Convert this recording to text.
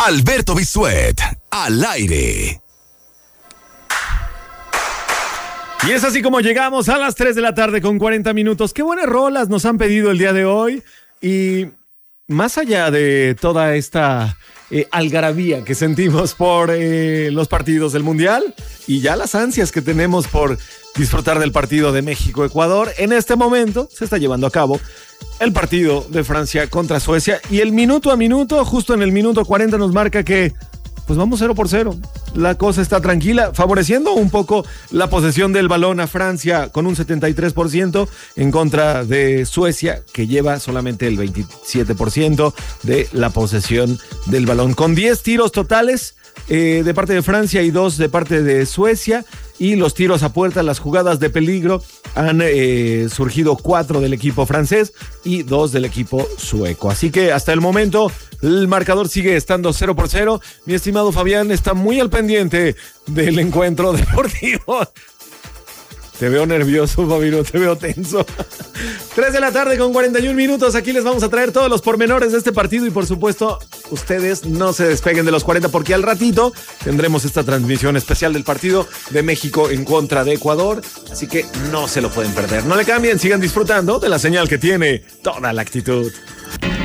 Alberto Bisuet, al aire. Y es así como llegamos a las 3 de la tarde con 40 minutos. Qué buenas rolas nos han pedido el día de hoy. Y más allá de toda esta algarabía que sentimos por los partidos del Mundial y ya las ansias que tenemos por disfrutar del partido de México-Ecuador, en este momento se está llevando a cabo el partido de Francia contra Suecia y el minuto a minuto, justo en el minuto 40 nos marca que pues vamos 0-0. La cosa está tranquila, favoreciendo un poco la posesión del balón a Francia con un 73% en contra de Suecia, que lleva solamente el 27% de la posesión del balón. Con 10 tiros totales de parte de Francia y 2 de parte de Suecia. Y los tiros a puerta, las jugadas de peligro, han surgido 4 del equipo francés y 2 del equipo sueco. Así que hasta el momento el marcador sigue estando 0-0. Mi estimado Fabián está muy al pendiente del encuentro deportivo. Te veo nervioso, Fabino, te veo tenso. 3 de la tarde con 41 minutos. Aquí les vamos a traer todos los pormenores de este partido y por supuesto, ustedes no se despeguen de los 40 porque al ratito tendremos esta transmisión especial del partido de México en contra de Ecuador. Así que no se lo pueden perder. No le cambien, sigan disfrutando de la señal que tiene toda la actitud.